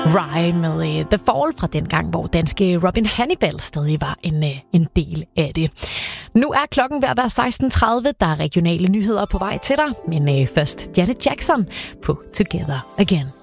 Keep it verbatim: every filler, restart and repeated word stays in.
Rye med uh, The Fall fra den gang, hvor danske Robin Hannibal stadig var en, uh, en del af det. Nu er klokken ved at være seksten tredive. Der er regionale nyheder på vej til dig, men uh, først Janet Jackson på Together Again.